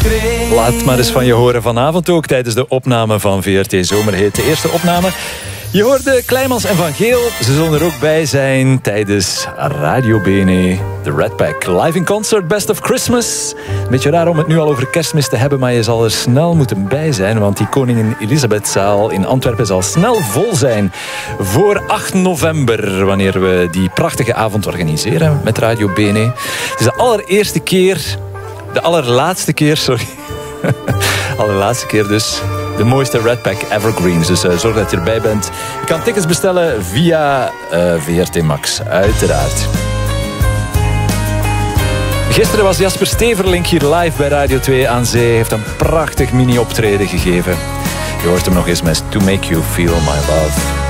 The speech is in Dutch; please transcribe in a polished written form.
Laat maar eens van je horen vanavond ook tijdens de opname van VRT Zomerhit. De eerste opname. Je hoorde Kleimans en Van Geel. Ze zullen er ook bij zijn tijdens Radio Bene. De Red Pack live in concert Best of Christmas. Beetje raar om het nu al over kerstmis te hebben, maar je zal er snel moeten bij zijn, want die Koningin Elisabethzaal in Antwerpen zal snel vol zijn voor 8 november, wanneer we die prachtige avond organiseren met Radio Bene. Het is de allerlaatste keer dus. De mooiste Red Pack Evergreens. Dus zorg dat je erbij bent. Je kan tickets bestellen via VRT Max, uiteraard. Gisteren was Jasper Steverlink hier live bij Radio 2 aan Zee. Hij heeft een prachtig mini-optreden gegeven. Je hoort hem nog eens met To Make You Feel My Love.